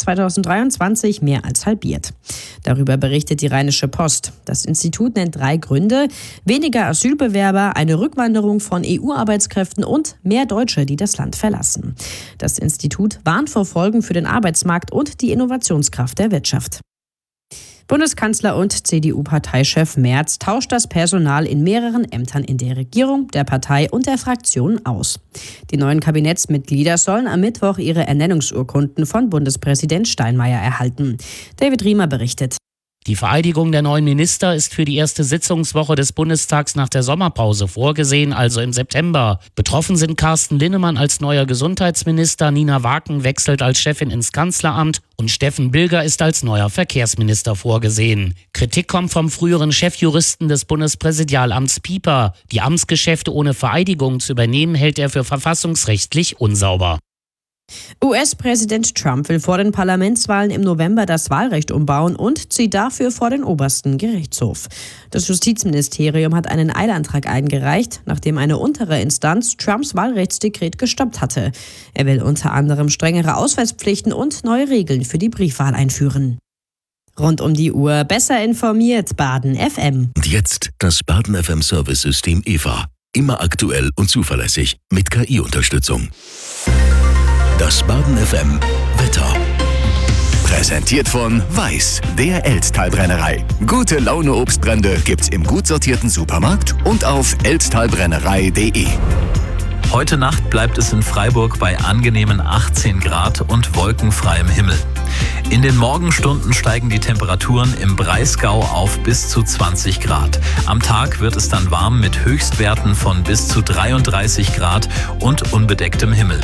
2023 mehr als halbiert. Darüber berichtet die Rheinische Post. Das Institut nennt 3 Gründe: weniger Asylbewerber, eine Rückwanderung von EU-Arbeitskräften und mehr Deutsche, die das Land verlassen. Das Institut warnt vor Folgen für den Arbeitsmarkt und die Innovationskraft der Wirtschaft. Bundeskanzler und CDU-Parteichef Merz tauscht das Personal in mehreren Ämtern in der Regierung, der Partei und der Fraktion aus. Die neuen Kabinettsmitglieder sollen am Mittwoch ihre Ernennungsurkunden von Bundespräsident Steinmeier erhalten. David Riemer berichtet. Die Vereidigung der neuen Minister ist für die erste Sitzungswoche des Bundestags nach der Sommerpause vorgesehen, also im September. Betroffen sind Carsten Linnemann als neuer Gesundheitsminister, Nina Waken wechselt als Chefin ins Kanzleramt und Steffen Bilger ist als neuer Verkehrsminister vorgesehen. Kritik kommt vom früheren Chefjuristen des Bundespräsidialamts Pieper. Die Amtsgeschäfte ohne Vereidigung zu übernehmen, hält er für verfassungsrechtlich unsauber. US-Präsident Trump will vor den Parlamentswahlen im November das Wahlrecht umbauen und zieht dafür vor den obersten Gerichtshof. Das Justizministerium hat einen Eilantrag eingereicht, nachdem eine untere Instanz Trumps Wahlrechtsdekret gestoppt hatte. Er will unter anderem strengere Ausweispflichten und neue Regeln für die Briefwahl einführen. Rund um die Uhr besser informiert Baden FM. Und jetzt das Baden FM Service-System EVA. Immer aktuell und zuverlässig mit KI-Unterstützung. Das Baden FM Wetter. Präsentiert von Weiß, der Elsttalbrennerei. Gute Laune Obstbrände gibt's im gut sortierten Supermarkt und auf elsttalbrennerei.de. Heute Nacht bleibt es in Freiburg bei angenehmen 18 Grad und wolkenfreiem Himmel. In den Morgenstunden steigen die Temperaturen im Breisgau auf bis zu 20 Grad. Am Tag wird es dann warm mit Höchstwerten von bis zu 33 Grad und unbedecktem Himmel.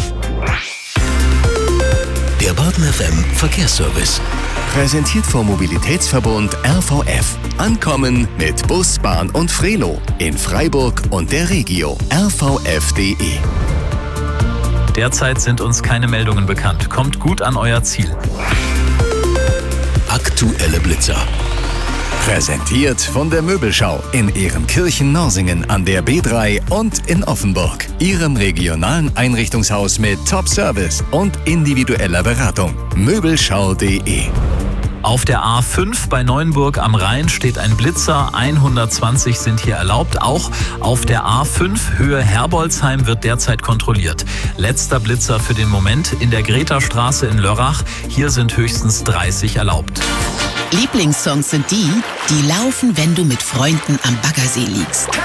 Der Baden FM Verkehrsservice. Präsentiert vom Mobilitätsverbund RVF. Ankommen mit Bus, Bahn und Frelo. In Freiburg und der Regio. rvf.de. Derzeit sind uns keine Meldungen bekannt. Kommt gut an euer Ziel. Aktuelle Blitzer. Präsentiert von der Möbelschau in Ehrenkirchen-Norsingen an der B3 und in Offenburg. Ihrem regionalen Einrichtungshaus mit Top-Service und individueller Beratung. Möbelschau.de. Auf der A5 bei Neuenburg am Rhein steht ein Blitzer. 120 sind hier erlaubt. Auch auf der A5 Höhe Herbolzheim wird derzeit kontrolliert. Letzter Blitzer für den Moment in der Greta-Straße in Lörrach. Hier sind höchstens 30 erlaubt. Lieblingssongs sind die laufen, wenn du mit Freunden am Baggersee liegst.